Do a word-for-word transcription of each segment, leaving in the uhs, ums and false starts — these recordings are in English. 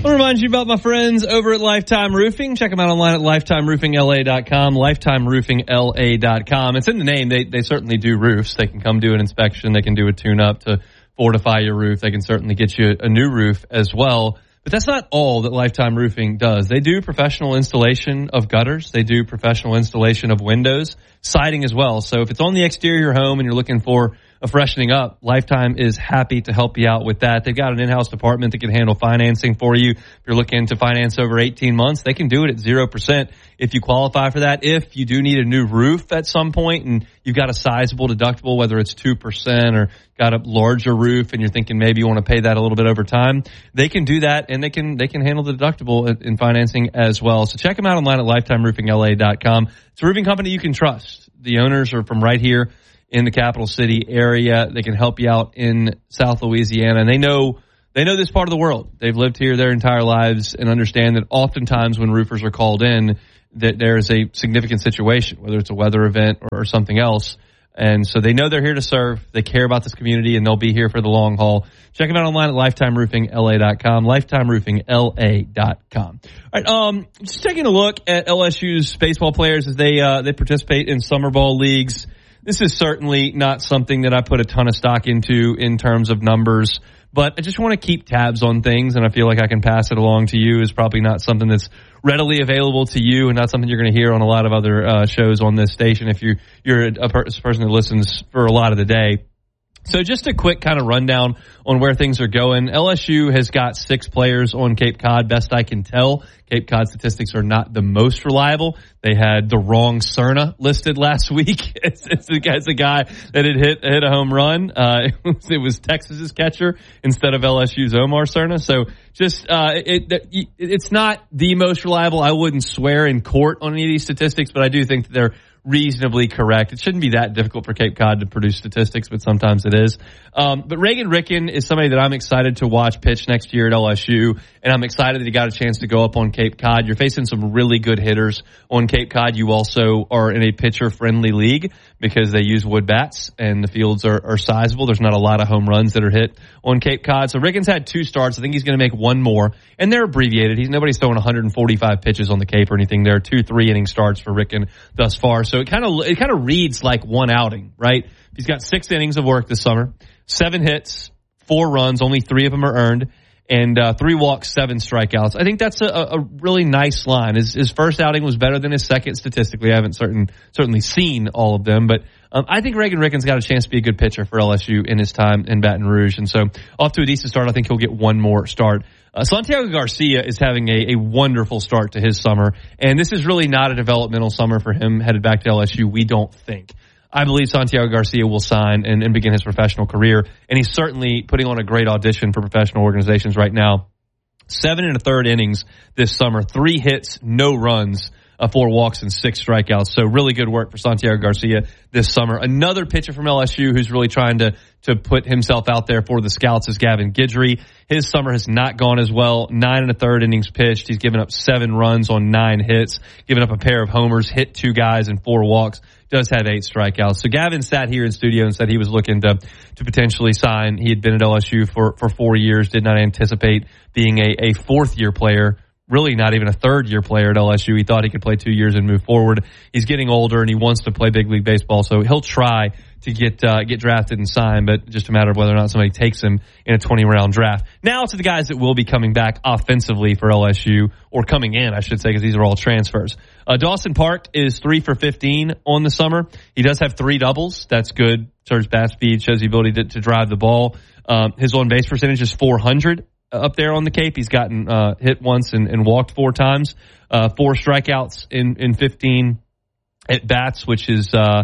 I want to remind you about my friends over at Lifetime Roofing. Check them out online at lifetime roofing L A dot com, lifetime roofing L A dot com. It's in the name. They they certainly do roofs. They can come do an inspection. They can do a tune-up to fortify your roof. They can certainly get you a new roof as well. But that's not all that Lifetime Roofing does. They do professional installation of gutters. They do professional installation of windows, siding as well. So if it's on the exterior of your home and you're looking for a freshening up, Lifetime is happy to help you out with that. They've got an in-house department that can handle financing for you. If you're looking to finance over eighteen months, they can do it at zero percent if you qualify for that. If you do need a new roof at some point and you've got a sizable deductible, whether it's two percent or got a larger roof and you're thinking maybe you want to pay that a little bit over time, they can do that, and they can they can handle the deductible in financing as well. So check them out online at lifetime roofing L A dot com. It's a roofing company you can trust. The owners are from right here in the capital city area. They can help you out in South Louisiana, and they know they know this part of the world. They've lived here their entire lives and understand that oftentimes when roofers are called in, that there is a significant situation, whether it's a weather event or something else. And so they know they're here to serve. They care about this community, and they'll be here for the long haul. Check them out online at lifetime roofing L A dot com, lifetime roofing L A dot com. All right, um, just taking a look at L S U's baseball players as they uh, they participate in summer ball leagues. This is certainly not something that I put a ton of stock into in terms of numbers, but I just want to keep tabs on things, and I feel like I can pass it along to you. Is probably not something that's readily available to you, and not something you're going to hear on a lot of other uh, shows on this station if you, you're a, a person that listens for a lot of the day. So just a quick kind of rundown on where things are going. L S U has got six players on Cape Cod, best I can tell. Cape Cod statistics are not the most reliable. They had the wrong Cerna listed last week. It's, it's, a, it's a guy that had hit, hit a home run. Uh, it was, it was Texas's catcher instead of L S U's Omar Cerna. So just, uh, it, it, it's not the most reliable. I wouldn't swear in court on any of these statistics, but I do think that they're reasonably correct. It shouldn't be that difficult for Cape Cod to produce statistics, but sometimes it is. Um, but Reagan Ricken is somebody that I'm excited to watch pitch next year at L S U, and I'm excited that he got a chance to go up on Cape Cod. You're facing some really good hitters on Cape Cod. You also are in a pitcher-friendly league because they use wood bats, and the fields are, are sizable. There's not a lot of home runs that are hit on Cape Cod. So Ricken's had two starts. I think he's going to make one more, and they're abbreviated. He's nobody's throwing one hundred forty-five pitches on the Cape or anything. There are two three-inning starts for Ricken thus far. So it kind of it kind of reads like one outing, right? He's got six innings of work this summer, seven hits, four runs, only three of them are earned, and uh, three walks, seven strikeouts. I think that's a, a really nice line. His, his first outing was better than his second statistically. I haven't certain certainly seen all of them, but um, I think Reagan Ricken's got a chance to be a good pitcher for L S U in his time in Baton Rouge, and so off to a decent start. I think he'll get one more start. Uh, Santiago Garcia is having a, a wonderful start to his summer, and this is really not a developmental summer for him headed back to L S U, we don't think. I believe Santiago Garcia will sign and, and begin his professional career, and he's certainly putting on a great audition for professional organizations right now. Seven and a third innings this summer, three hits, no runs, uh, four walks, and six strikeouts. So really good work for Santiago Garcia this summer. Another pitcher from L S U who's really trying to, to put himself out there for the scouts is Gavin Guidry. His summer has not gone as well. Nine and a third innings pitched. He's given up seven runs on nine hits, given up a pair of homers, hit two guys, and four walks. Does have eight strikeouts. So Gavin sat here in studio and said he was looking to to potentially sign. He had been at L S U for, for four years, did not anticipate being a, a fourth-year player, really not even a third-year player at L S U. He thought he could play two years and move forward. He's getting older, and he wants to play big league baseball, so he'll try to get uh, get drafted and signed, but just a matter of whether or not somebody takes him in a twenty-round draft. Now to the guys that will be coming back offensively for L S U, or coming in, I should say, because these are all transfers. Uh, Dawson Park is three for fifteen on the summer. He does have three doubles. That's good. Serves bat speed, shows the ability to, to drive the ball. Um, his on-base percentage is four hundred up there on the Cape. He's gotten uh, hit once and, and walked four times. Uh, four strikeouts in, in fifteen at bats, which is uh,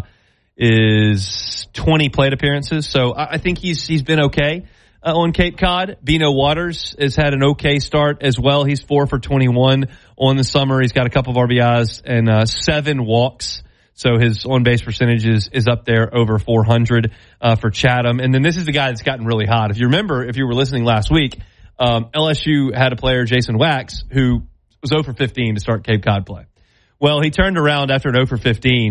is twenty plate appearances. So I, I think he's he's been okay uh, on Cape Cod. Bino Waters has had an okay start as well. He's four for twenty-one on the summer. He's got a couple of R B Is and uh, seven walks. So his on-base percentage is, is up there over four hundred uh, for Chatham. And then this is the guy that's gotten really hot. If you remember, if you were listening last week, um, L S U had a player, Jason Wax, who was zero for fifteen to start Cape Cod play. Well, he turned around after an zero for fifteen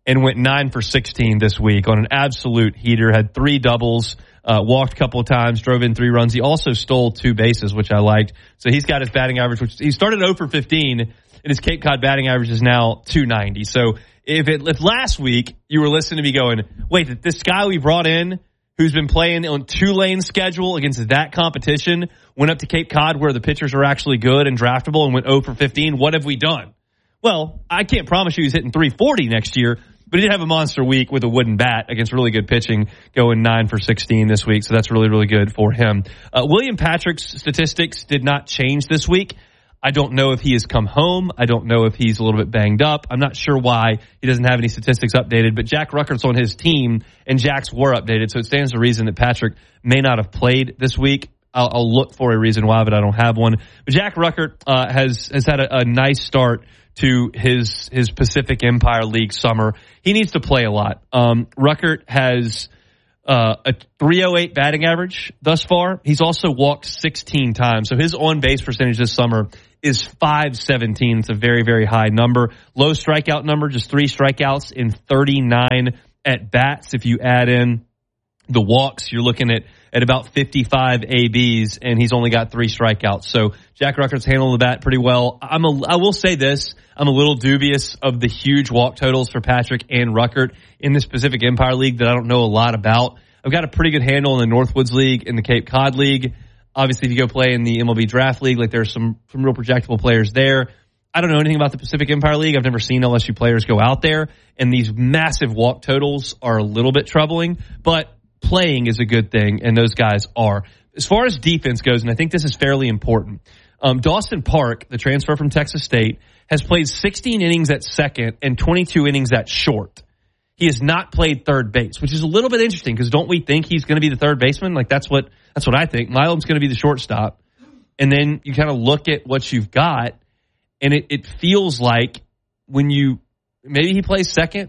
and went nine for sixteen this week on an absolute heater, had three doubles, uh, walked a couple of times, drove in three runs. He also stole two bases, which I liked. So he's got his batting average, which he started oh for fifteen, and his Cape Cod batting average is now two ninety. So if it, if last week you were listening to me going, wait, this guy we brought in who's been playing on two-lane schedule against that competition went up to Cape Cod where the pitchers are actually good and draftable and went oh for fifteen, what have we done? Well, I can't promise you he's hitting three forty next year, but he did have a monster week with a wooden bat against really good pitching, going nine for sixteen this week. So that's really, really good for him. Uh, William Patrick's statistics did not change this week. I don't know if he has come home. I don't know if he's a little bit banged up. I'm not sure why he doesn't have any statistics updated, but Jack Ruckert's on his team, and Jack's were updated. So it stands to reason that Patrick may not have played this week. I'll, I'll look for a reason why, but I don't have one. But Jack Ruckert uh, has, has had a, a nice start to his his Pacific Empire League summer. He needs to play a lot. Um, Ruckert has uh, a three oh eight batting average thus far. He's also walked sixteen times. So his on-base percentage this summer is five seventeen. It's a very, very high number. Low strikeout number, just three strikeouts in thirty-nine at-bats. If you add in the walks, you're looking at at about fifty-five A Bs, and he's only got three strikeouts. So Jack Ruckert's handling the bat pretty well. I'm a, I will say this, I'm a little dubious of the huge walk totals for Patrick and Ruckert in this Pacific Empire League that I don't know a lot about. I've got a pretty good handle in the Northwoods League, in the Cape Cod League. Obviously, if you go play in the M L B Draft League, like there's some, some real projectable players there. I don't know anything about the Pacific Empire League. I've never seen L S U players go out there, and these massive walk totals are a little bit troubling, but playing is a good thing, and those guys are. As far as defense goes, and I think this is fairly important, um, Dawson Park, the transfer from Texas State, has played sixteen innings at second and twenty-two innings at short. He has not played third base, which is a little bit interesting because don't we think he's going to be the third baseman? Like that's what that's what I think. Milam's going to be the shortstop, and then you kind of look at what you've got, and it, it feels like when you maybe he plays second,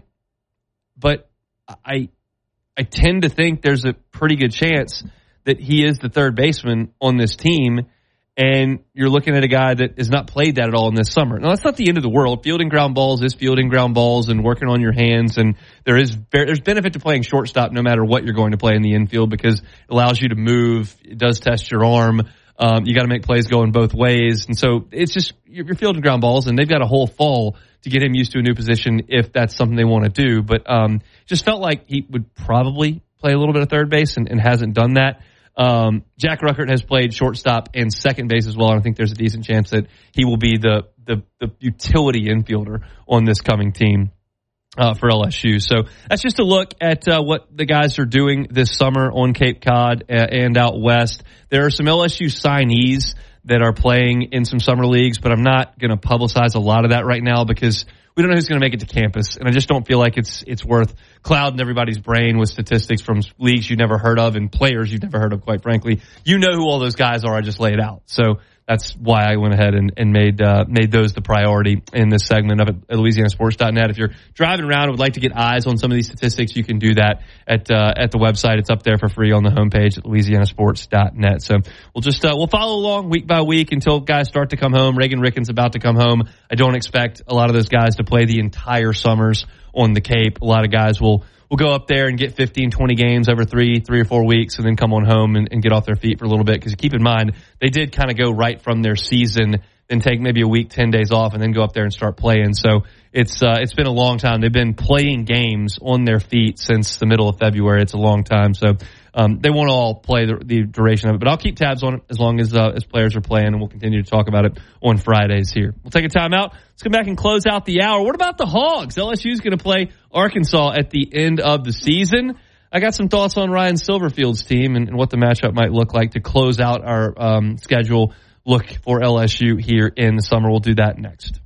but I. I tend to think there's a pretty good chance that he is the third baseman on this team, and you're looking at a guy that has not played that at all in this summer. Now, that's not the end of the world. Fielding ground balls is fielding ground balls and working on your hands, and there is there's benefit to playing shortstop no matter what you're going to play in the infield because it allows you to move. It does test your arm. Um, you got to make plays going both ways, and so it's just you're fielding ground balls, and they've got a whole fall to get him used to a new position if that's something they want to do. But um, just felt like he would probably play a little bit of third base and, and hasn't done that. Um, Jack Ruckert has played shortstop and second base as well, and I think there's a decent chance that he will be the the, the utility infielder on this coming team uh, for L S U. So that's just a look at uh, what the guys are doing this summer on Cape Cod and out west. There are some L S U signees that are playing in some summer leagues, but I'm not going to publicize a lot of that right now because we don't know who's going to make it to campus, and I just don't feel like it's it's worth clouding everybody's brain with statistics from leagues you've never heard of and players you've never heard of, quite frankly. You know who all those guys are. I just laid out. So that's why I went ahead and, and made uh, made those the priority in this segment of it at Louisiana Sports dot net. If you're driving around and would like to get eyes on some of these statistics, you can do that at uh, at the website. It's up there for free on the homepage at Louisiana Sports dot net. So we'll just uh, we'll follow along week by week until guys start to come home. Reagan Ricken's about to come home. I don't expect a lot of those guys to play the entire summers on the Cape. A lot of guys will We'll go up there and get fifteen, twenty games over three, three or four weeks and then come on home and, and get off their feet for a little bit. Because keep in mind, they did kind of go right from their season, then take maybe a week, ten days off, and then go up there and start playing. So it's uh, it's been a long time. They've been playing games on their feet since the middle of February. It's a long time. So um, they won't all play the, the duration of it. But I'll keep tabs on it as long as uh, as players are playing, and we'll continue to talk about it on Fridays here. We'll take a timeout. Let's come back and close out the hour. What about the Hogs? L S U is going to play Arkansas at the end of the season. I got some thoughts on Ryan Silverfield's team and, and what the matchup might look like to close out our um, schedule look for L S U here in the summer. We'll do that next.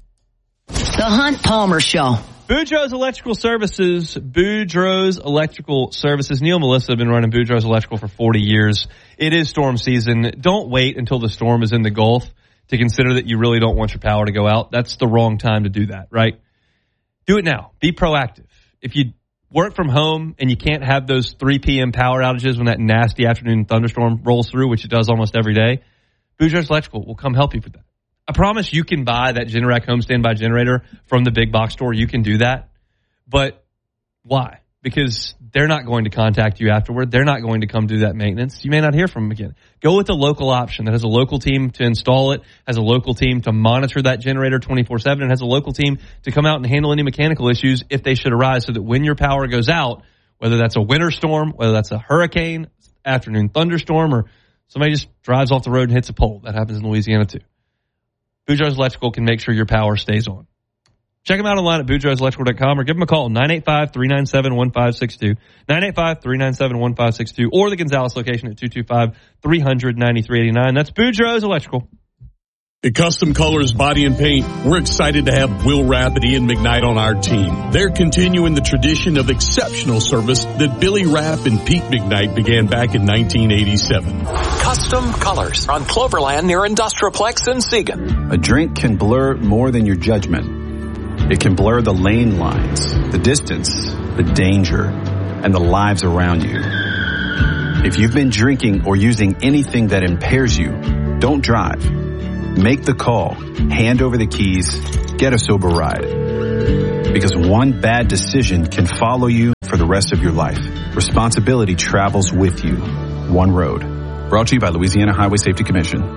The Hunt Palmer Show. Boudreaux's Electrical Services. Boudreaux's Electrical Services. Neil and Melissa have been running Boudreaux's Electrical for forty years. It is storm season. Don't wait until the storm is in the Gulf to consider that you really don't want your power to go out. That's the wrong time to do that, right? Do it now. Be proactive. If you work from home and you can't have those three p.m. power outages when that nasty afternoon thunderstorm rolls through, which it does almost every day, Boudreaux's Electrical will come help you with that. I promise you can buy that Generac home standby generator from the big box store. You can do that. But Why? Because they're not going to contact you afterward. They're not going to come do that maintenance. You may not hear from them again. Go with a local option that has a local team to install it, has a local team to monitor that generator twenty-four seven, and has a local team to come out and handle any mechanical issues if they should arise, so that when your power goes out, whether that's a winter storm, whether that's a hurricane, afternoon thunderstorm, or somebody just drives off the road and hits a pole. That happens in Louisiana too. Boudreaux's Electrical can make sure your power stays on. Check them out online at boudreaux electrical dot com or give them a call, nine eight five, three nine seven, one five six two, nine eight five, three nine seven, one five six two, or the Gonzales location at two two five, three hundred, ninety-three eighty-nine. That's Boudreaux's Electrical. At Custom Colors Body and Paint, we're excited to have Will Rapp and Ian McKnight on our team. They're continuing the tradition of exceptional service that Billy Rapp and Pete McKnight began back in nineteen eighty-seven. Custom Colors on Cloverland near Industrialplex in Seagan. A drink can blur more than your judgment. It can blur the lane lines, the distance, the danger, and the lives around you. If you've been drinking or using anything that impairs you, don't drive. Make the call, hand over the keys, get a sober ride. Because one bad decision can follow you for the rest of your life. Responsibility travels with you. One road. Brought to you by Louisiana Highway Safety Commission.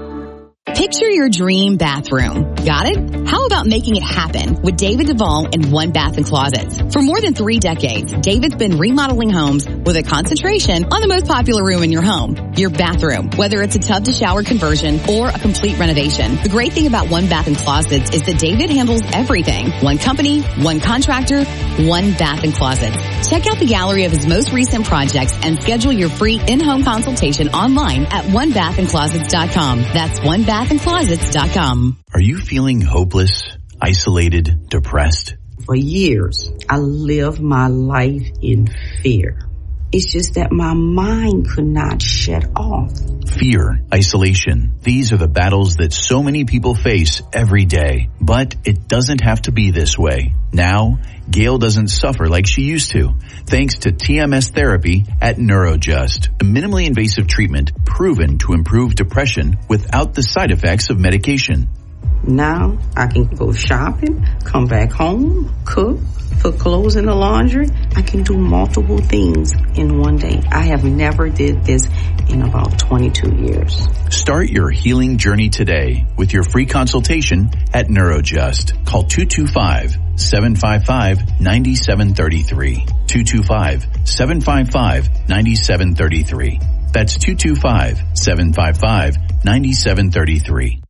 Picture your dream bathroom. Got it? How about making it happen with David Duvall and One Bath and Closets? For more than three decades, David's been remodeling homes with a concentration on the most popular room in your home, your bathroom. Whether it's a tub to shower conversion or a complete renovation, the great thing about One Bath and Closets is that David handles everything. One company, one contractor, One Bath and Closets. Check out the gallery of his most recent projects and schedule your free in-home consultation online at one bath and closets dot com. That's one bath and closets dot com. Are you feeling hopeless, isolated, depressed? For years, I lived my life in fear. It's just that my mind could not shut off. Fear, isolation. These are the battles that so many people face every day. But it doesn't have to be this way. Now, Gail doesn't suffer like she used to, thanks to T M S therapy at NeuroJust, a minimally invasive treatment proven to improve depression without the side effects of medication. Now I can go shopping, come back home, cook, put clothes in the laundry. I can do multiple things in one day. I have never did this in about twenty-two years. Start your healing journey today with your free consultation at NeuroJust. Call two two five, seven five five, nine seven three three. two two five, seven five five, nine seven three three. That's two two five, seven five five, nine seven three three.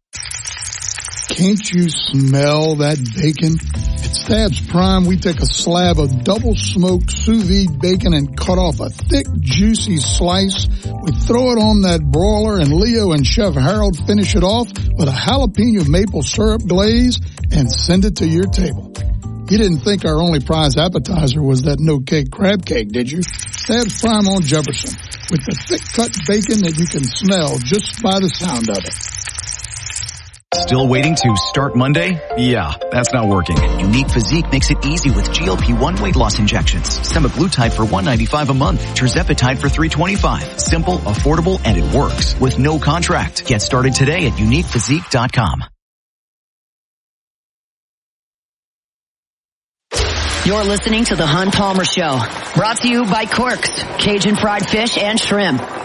Can't you smell that bacon? At Stabs Prime, we take a slab of double-smoked sous vide bacon and cut off a thick, juicy slice. We throw it on that broiler, and Leo and Chef Harold finish it off with a jalapeno maple syrup glaze and send it to your table. You didn't think our only prize appetizer was that no-cake crab cake, did you? Stabs Prime on Jefferson, with the thick-cut bacon that you can smell just by the sound of it. Still waiting to start Monday? Yeah, that's not working. Unique Physique makes it easy with G L P one weight loss injections. Semaglutide for one hundred ninety-five dollars a month. Tirzepatide for three hundred twenty-five dollars. Simple, affordable, and it works with no contract. Get started today at unique physique dot com. You're listening to The Hunt Palmer Show, brought to you by Quirks, Cajun Fried Fish and Shrimp.